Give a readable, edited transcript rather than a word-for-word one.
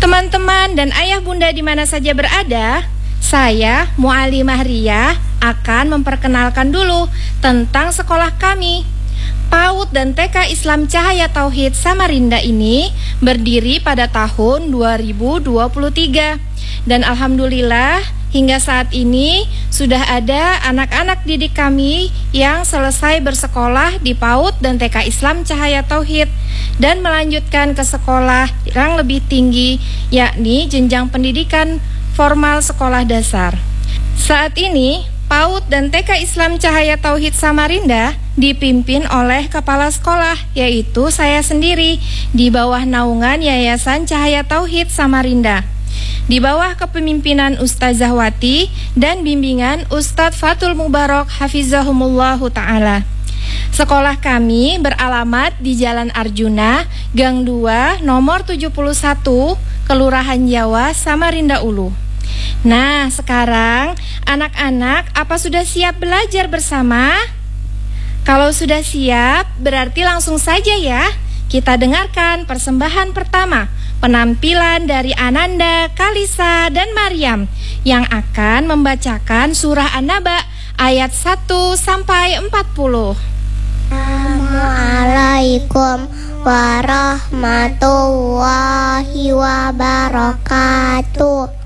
Teman-teman dan ayah bunda di mana saja berada, saya Mu'alimah Riyah akan memperkenalkan dulu tentang sekolah kami. PAUD dan TK Islam Cahaya Tauhid Samarinda ini berdiri pada tahun 2023. Dan alhamdulillah hingga saat ini sudah ada anak-anak didik kami yang selesai bersekolah di PAUD dan TK Islam Cahaya Tauhid dan melanjutkan ke sekolah yang lebih tinggi, yakni jenjang pendidikan formal sekolah dasar. Saat ini PAUD dan TK Islam Cahaya Tauhid Samarinda dipimpin oleh kepala sekolah, yaitu saya sendiri, di bawah naungan Yayasan Cahaya Tauhid Samarinda, di bawah kepemimpinan Ustazah Wati dan bimbingan Ustadz Fatul Mubarak Hafizahumullahu Ta'ala. Sekolah kami beralamat di Jalan Arjuna, Gang 2, nomor 71, Kelurahan Jawa, Samarinda Ulu. Nah, sekarang anak-anak apa sudah siap belajar bersama? Kalau sudah siap, berarti langsung saja ya. Kita dengarkan persembahan pertama, penampilan dari Ananda, Kalisa, dan Maryam yang akan membacakan surah An-Naba ayat 1 sampai 40. Assalamualaikum warahmatullahi wabarakatuh.